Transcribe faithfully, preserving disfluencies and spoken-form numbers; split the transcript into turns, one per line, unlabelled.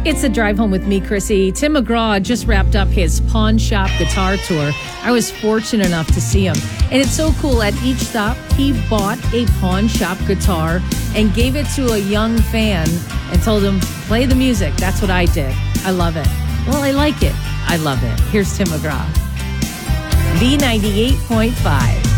It's a drive home with me, Chrissy. Tim McGraw just wrapped up his pawn shop guitar tour. I was fortunate enough to see him. And it's so cool. At each stop, he bought a pawn shop guitar and gave it to a young fan and told him, play the music. That's what I did. I love it. Well, I like it. I love it. Here's Tim McGraw. B ninety-eight point five.